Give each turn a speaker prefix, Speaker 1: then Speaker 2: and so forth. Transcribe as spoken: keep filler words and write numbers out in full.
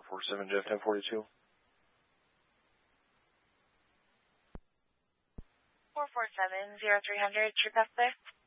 Speaker 1: four seven Jeff ten forty-two.
Speaker 2: four four seven, zero three hundred, true path clear.